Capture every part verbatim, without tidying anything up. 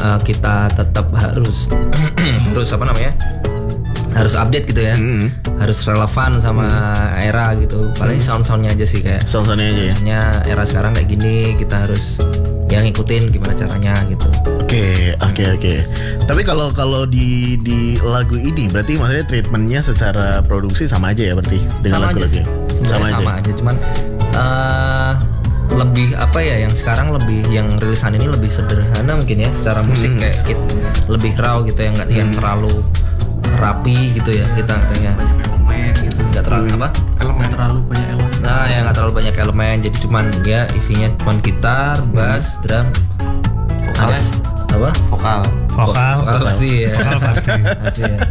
uh, kita tetap harus harus apa namanya harus update gitu ya, mm. harus relevan sama mm. era gitu. Paling mm. sound-soundnya aja sih kayak sound-soundnya aja ya. Soundnya era sekarang kayak gini, kita harus yang ngikutin gimana caranya gitu. Oke, oke, oke. Tapi kalau kalau di di lagu ini berarti maksudnya treatmentnya secara produksi sama aja ya berarti dengan sama lagu aja sih. Sama, sama aja. aja. Cuman uh, lebih apa ya yang sekarang lebih yang rilisan ini lebih sederhana mungkin ya secara musik, mm. kayak kit, lebih raw gitu ya, nggak mm. yang terlalu rapi gitu ya kita katanya elemen gitu, nggak terlalu hmm. apa elemen terlalu banyak elemen, nah ya nggak terlalu banyak elemen, jadi cuman ya isinya cuman gitar, bass, hmm. drum, vokal, ada apa vokal vokal vokal pasti ya vokal pasti pasti ya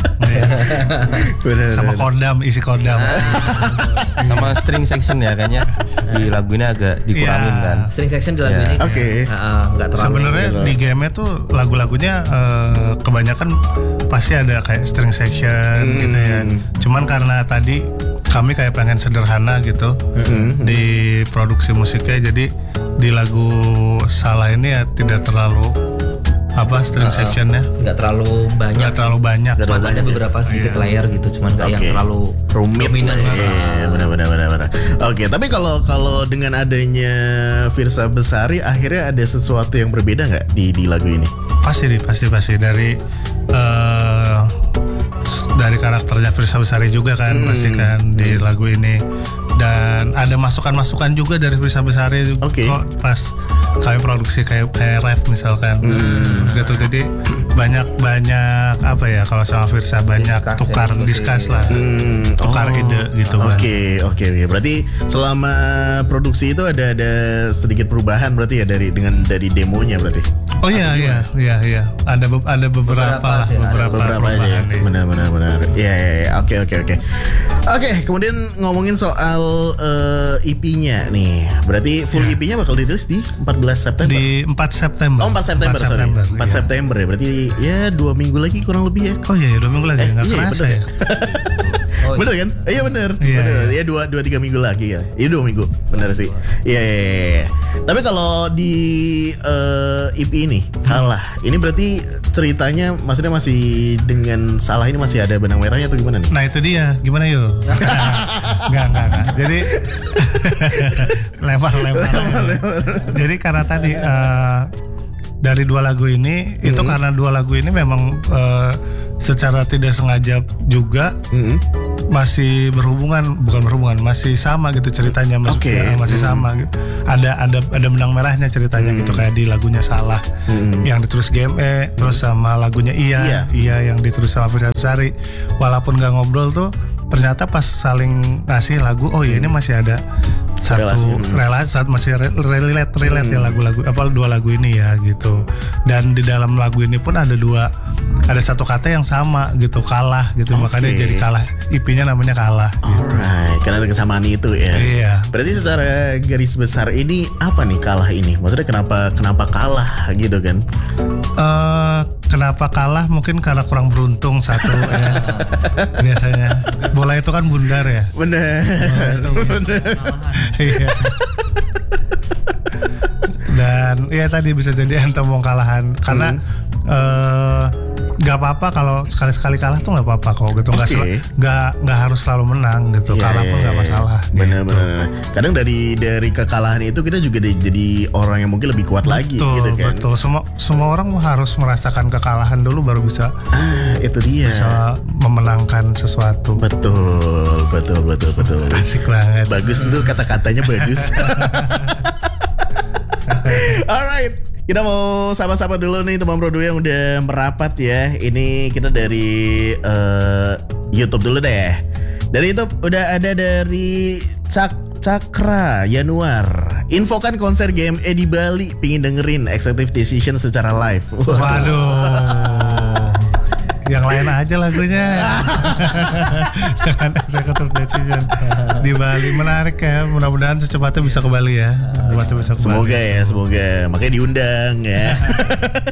bener, sama kodam, isi kodam, sama string section ya kayaknya di lagu ini agak dikurangin yeah. kan. String section di lagu yeah. ini, oke. Okay. Uh, nggak terlalu. Sebenarnya gitu. di game tuh lagu-lagunya uh, kebanyakan pasti ada kayak string section hmm. gitu ya. Cuman karena tadi kami kayak pengen sederhana gitu mm-hmm. di produksi musiknya, jadi di lagu Salah ini ya tidak terlalu apa string uh, sectionnya nggak terlalu banyak, nggak terlalu banyak, cuma ada beberapa sedikit yeah. layer gitu, cuman nggak okay. yang terlalu rumit dominan. Iya, benar-benar benar-benar. Oke, tapi kalau kalau dengan adanya Firsa Besari, akhirnya ada sesuatu yang berbeda nggak di di lagu ini? Pasti nih, pasti pasti dari uh, dari karakternya Firsa Besari juga kan, hmm. pasti kan di lagu ini. Dan ada masukan-masukan juga dari Firsa Besari juga okay. kok pas kami produksi kayak kayak ref misalkan hmm. gitu, jadi banyak banyak apa ya kalau sama Firsa banyak discuss, tukar ya, discuss lah hmm. tukar oh. ide gitu kan. Oke oke oke. Berarti selama produksi itu ada ada sedikit perubahan berarti ya dari dengan dari demonya berarti. Oh iya iya iya iya ada be- ada beberapa beberapa, sih, beberapa, beberapa perubahan aja. Benar benar benar. Iya iya iya. Oke oke oke. Oke, kemudian ngomongin soal uh, E P-nya nih. Berarti full yeah. E P-nya bakal dirilis di empat belas September. Di empat September. Oh, empat September, empat sorry. September, empat iya. September ya. Berarti ya dua minggu lagi kurang lebih ya. Oh iya, dua minggu lagi. Enggak eh, iya, kerasa bener, ya. Oh, bener kan? Iya bener, iya, bener. iya. Ya dua dua tiga minggu lagi ya. Iya dua minggu, bener sih. Iya. Yeah, yeah, yeah. Tapi kalau di uh, E P ini Kalah, ini berarti ceritanya maksudnya masih dengan Salah ini masih ada benang merahnya atau gimana nih? Nah itu dia, gimana yuk? Enggak enggak enggak. Jadi lempar-lempar. Jadi karena tadi uh, dari dua lagu ini mm-hmm. itu karena dua lagu ini memang uh, secara tidak sengaja juga mm-hmm. masih berhubungan, bukan berhubungan, masih sama gitu ceritanya, masih, okay. masih mm-hmm. sama gitu. Ada ada ada benang merahnya ceritanya mm-hmm. gitu, kayak di lagunya Salah mm-hmm. yang ditulis G M E, mm-hmm. terus sama lagunya Iya, Iya, iya yang ditulis sama Firsa Besari. Walaupun gak ngobrol tuh ternyata pas saling ngasih lagu, oh iya ini masih ada satu relasi, saat masih relate relate hmm. ya lagu-lagu apa dua lagu ini ya gitu. Dan di dalam lagu ini pun ada dua, ada satu kata yang sama gitu, Kalah gitu, okay. makanya jadi Kalah, I P-nya namanya Kalah gitu. Alright, karena ada kesamaan itu ya. Iya. Berarti secara garis besar ini apa nih Kalah ini? Maksudnya kenapa kenapa kalah gitu kan? Uh, kenapa kalah? Mungkin karena kurang beruntung satu ya. Biasanya bola itu kan bundar ya. Bener. Bener. Iya. Dan ya tadi bisa jadi entong kalahan karena hmm. uh, gak apa-apa kalau sekali-sekali kalah tuh gak apa-apa kok gitu, nggak okay. nggak nggak harus selalu menang gitu, yeah, kalah pun nggak masalah. Benar-benar. Gitu. Kadang dari dari kekalahan itu kita juga jadi orang yang mungkin lebih kuat betul, lagi gitu kan. Betul, semua semua orang harus merasakan kekalahan dulu baru bisa ah, itu dia. Bisa memenangkan sesuatu. Betul, betul, betul, betul. Asik banget. Bagus tuh kata-katanya bagus. Alright, kita mau sapa-sapa dulu nih teman Produ yang udah merapat ya. Ini kita dari uh, YouTube dulu deh. Dari YouTube udah ada dari Cak Cakra Januar. Infokan konser G M E di Bali, pingin dengerin Executive Decision secara live. Waduh, Waduh. Yang lain aja lagunya. Jangan Executive Decision di Bali, menarik ya. Mudah-mudahan secepatnya bisa ke Bali ya. Secepatnya bisa ke semoga Bali. ya, semoga. Makanya diundang ya.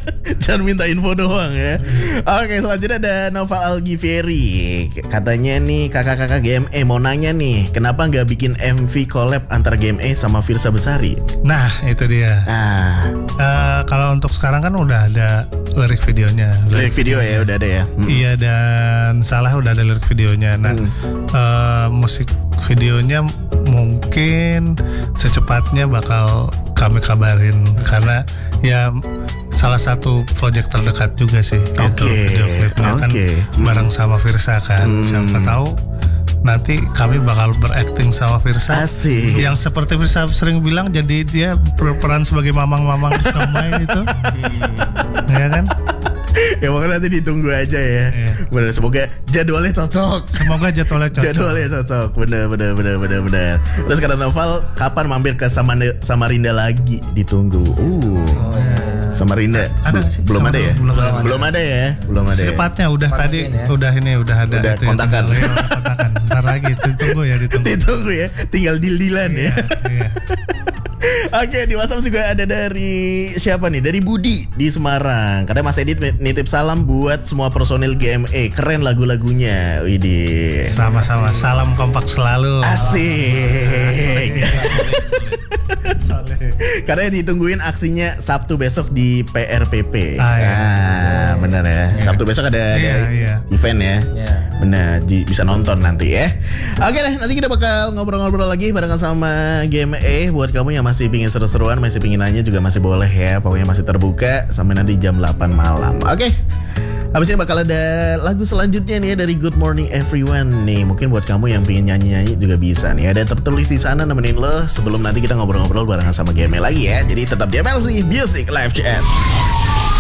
Cuman minta info doang ya. Oke, selanjutnya ada Noval Algiveri. Katanya nih kakak-kakak G M E mau nanya nih, kenapa nggak bikin M V collab antara G M E sama Firsa Besari? Nah itu dia. Ah, Eh, kalau untuk sekarang kan udah ada lirik videonya. lirik video ya udah ada ya. Hmm. Iya, dan Salah udah ada lirik videonya. Nah eh, musik videonya mungkin secepatnya bakal kami kabarin karena ya salah satu project terdekat juga sih itu Oke, video klipnya kan oke. bareng sama Firsa kan. Hmm. Siapa tahu nanti kami bakal berakting sama Firsa. Asik. Yang seperti Firsa sering bilang, jadi dia berperan sebagai mamang-mamang Somai itu. Ya kan? Ya pokoknya nanti ditunggu aja ya. Iya. Bener, semoga jadwalnya cocok. Semoga jadwalnya cocok. Jadwalnya cocok, bener bener bener bener bener. Terus kata Noval, kapan mampir ke Samanda- Samarinda lagi? Ditunggu. Uh, Oh, iya. Samarinda. Ada Bel- nggak sih? Belum ada ya? Belum ada. Belum ada ya? Belum ada. Ya? Secepatnya udah Cepat tadi mungkin ya. udah ini udah ada Udah itu ya, kontakan. tinggal- iya, udah kontakan. Ntar lagi ditunggu ya ditunggu. Ditunggu ya, tinggal deal-dealan ya. Iya. Oke, di WhatsApp juga ada dari siapa nih? Dari Budi di Semarang. Katanya Mas Edit nitip salam buat semua personil G M E. Keren lagu-lagunya. Widih. Sama-sama, salam kompak selalu. Asik. Soleh. Karena ditungguin aksinya Sabtu besok di P R P P. Ah, iya. Ah, benar ya. Sabtu besok ada, ada Iya, iya. event ya. Iya. Benar, di- bisa nonton nanti ya. Oke deh, nanti kita bakal ngobrol-ngobrol lagi barengan sama G M E. Buat kamu yang masih pingin seru-seruan, masih pingin nanya juga masih boleh ya. Pokoknya masih terbuka sampai nanti jam delapan malam. Oke. Habis ini bakal ada lagu selanjutnya nih ya dari Good Morning Everyone nih. Mungkin buat kamu yang pingin nyanyi-nyanyi juga bisa nih. Ada tertulis di sana nemenin lo sebelum nanti kita ngobrol-ngobrol barengan sama G M E lagi ya. Jadi tetap di M L C Music Live Chat.